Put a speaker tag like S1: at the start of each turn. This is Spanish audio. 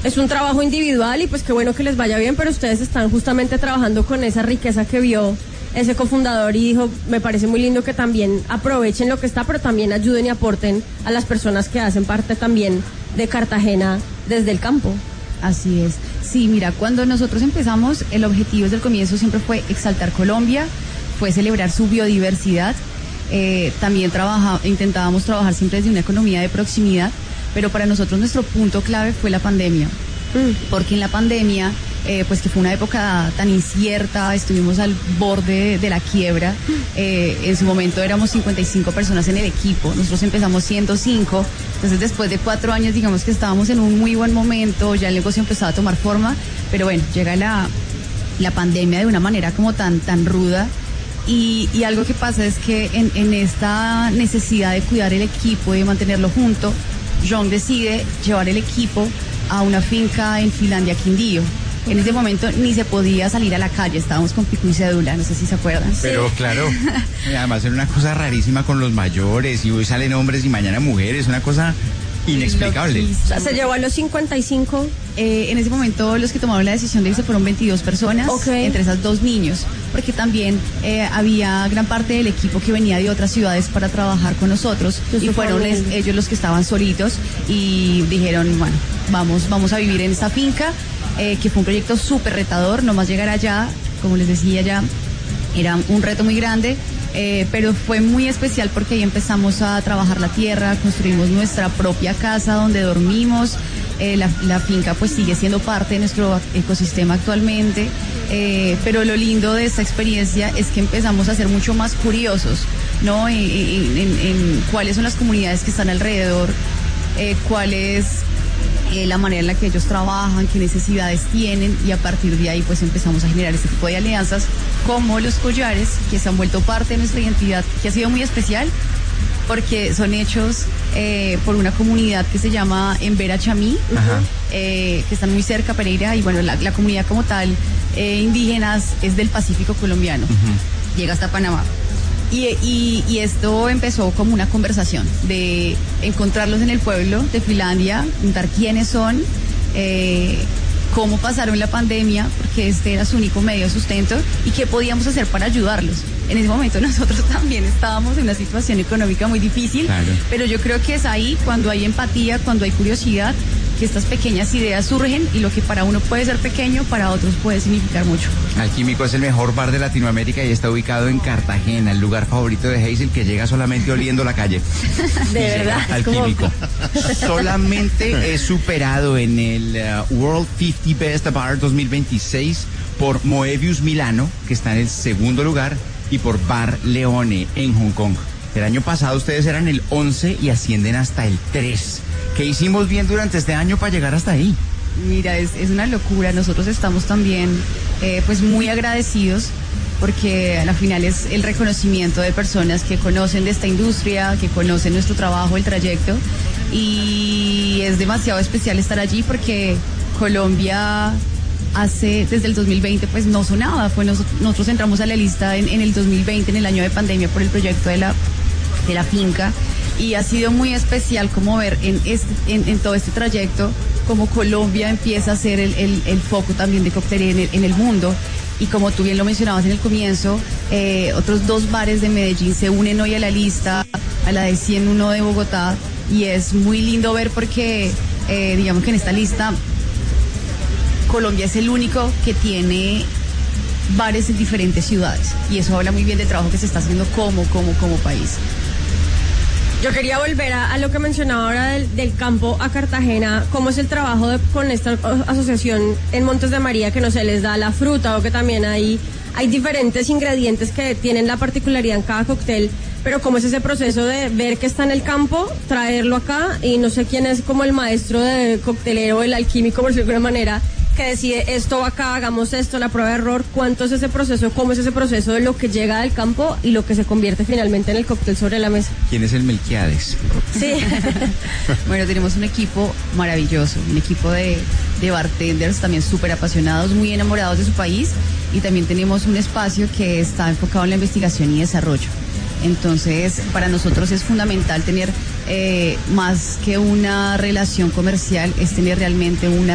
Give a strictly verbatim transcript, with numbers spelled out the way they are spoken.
S1: es un trabajo individual y pues qué bueno que les vaya bien, pero ustedes están justamente trabajando con esa riqueza que vio ese cofundador y dijo, me parece muy lindo que también aprovechen lo que está, pero también ayuden y aporten a las personas que hacen parte también de Cartagena desde el campo.
S2: Así es. Sí, mira, cuando nosotros empezamos, el objetivo desde el comienzo siempre fue exaltar Colombia, fue celebrar su biodiversidad. Eh, también trabaja, intentábamos trabajar siempre desde una economía de proximidad, pero para nosotros nuestro punto clave fue la pandemia. Porque en la pandemia, eh, pues que fue una época tan incierta, estuvimos al borde de la quiebra, eh, en su momento éramos cincuenta y cinco personas en el equipo, nosotros empezamos ciento cinco, entonces después de cuatro años digamos que estábamos en un muy buen momento, ya el negocio empezaba a tomar forma, pero bueno, llega la, la pandemia de una manera como tan, tan ruda. Y, y algo que pasa es que en, en esta necesidad de cuidar el equipo y de mantenerlo junto, John decide llevar el equipo a una finca en Finlandia, Quindío. En ese momento ni se podía salir a la calle, estábamos con pico y cédula, no sé si se acuerdan.
S3: Pero
S2: sí.
S3: Claro, además era una cosa rarísima con los mayores, y hoy salen hombres y mañana mujeres, una cosa inexplicable.
S1: Loquísimo. ¿Se llevó a los cincuenta y cinco?
S2: Eh, en ese momento los que tomaron la decisión de irse fueron veintidós personas,
S1: okay.
S2: Entre esas dos niños, porque también eh, había gran parte del equipo que venía de otras ciudades para trabajar con nosotros, y fueron les, ellos los que estaban solitos y dijeron, bueno, vamos, vamos a vivir en esta finca, eh, que fue un proyecto súper retador, nomás llegar allá, como les decía ya, era un reto muy grande. Eh, pero fue muy especial porque ahí empezamos a trabajar la tierra, construimos nuestra propia casa donde dormimos, eh, la, la finca pues sigue siendo parte de nuestro ecosistema actualmente, eh, pero lo lindo de esta experiencia es que empezamos a ser mucho más curiosos, ¿no? En, en, en, en cuáles son las comunidades que están alrededor, eh, cuál es eh, la manera en la que ellos trabajan, qué necesidades tienen, y a partir de ahí pues empezamos a generar este tipo de alianzas como los collares, que se han vuelto parte de nuestra identidad, que ha sido muy especial porque son hechos eh, por una comunidad que se llama Embera Chamí, eh, que están muy cerca a Pereira, y bueno, la, la comunidad como tal eh, indígenas es del Pacífico colombiano, uh-huh. Llega hasta Panamá. Y, y, y esto empezó como una conversación de encontrarlos en el pueblo de Finlandia, preguntar quiénes son, eh, cómo pasaron la pandemia, porque este era su único medio de sustento, y qué podíamos hacer para ayudarlos. En ese momento nosotros también estábamos en una situación económica muy difícil, claro. Pero yo creo que es ahí, cuando hay empatía, cuando hay curiosidad, que estas pequeñas ideas surgen, y lo que para uno puede ser pequeño, para otros puede significar mucho.
S3: Alquímico es el mejor bar de Latinoamérica y está ubicado en Cartagena, el lugar favorito de Hazel, que llega solamente oliendo la calle.
S1: De verdad.
S3: Alquímico. Como... Solamente es superado en el uh, World cincuenta Best Bar dos mil veintiséis por Moebius Milano, que está en el segundo lugar, y por Bar Leone en Hong Kong. El año pasado ustedes eran el once y ascienden hasta el tres. ¿Qué hicimos bien durante este año para llegar hasta ahí?
S2: Mira, es, es una locura. Nosotros estamos también eh, pues muy agradecidos, porque al final es el reconocimiento de personas que conocen de esta industria, que conocen nuestro trabajo, el trayecto, y es demasiado especial estar allí porque Colombia hace, desde el dos mil veinte pues no sonaba, fue nos, nosotros entramos a la lista en, en el dos mil veinte, en el año de pandemia, por el proyecto de la, de la finca, y ha sido muy especial como ver en, este, en, en todo este trayecto como Colombia empieza a ser el, el, el foco también de coctelería en el, en el mundo. Y como tú bien lo mencionabas en el comienzo, eh, otros dos bares de Medellín se unen hoy a la lista, a la de ciento uno de Bogotá, y es muy lindo ver porque eh, digamos que en esta lista Colombia es el único que tiene bares en diferentes ciudades, y eso habla muy bien del trabajo que se está haciendo como, como, como país.
S1: Yo quería volver a, a lo que mencionaba ahora del, del campo a Cartagena. ¿Cómo es el trabajo de, con esta asociación en Montes de María, que no se les da la fruta, o que también hay, hay diferentes ingredientes que tienen la particularidad en cada cóctel? Pero ¿cómo es ese proceso de ver que está en el campo, traerlo acá, y no sé quién es como el maestro de coctelero, el alquímico, por decirlo de alguna manera, que decide esto va acá, hagamos esto, la prueba de error? ¿Cuánto es ese proceso? ¿Cómo es ese proceso de lo que llega del campo y lo que se convierte finalmente en el cóctel sobre la mesa?
S3: ¿Quién es el Melquiades?
S1: Sí.
S2: Bueno, tenemos un equipo maravilloso, un equipo de, de bartenders también súper apasionados, muy enamorados de su país, y también tenemos un espacio que está enfocado en la investigación y desarrollo. Entonces, para nosotros es fundamental tener eh, más que una relación comercial, es tener realmente una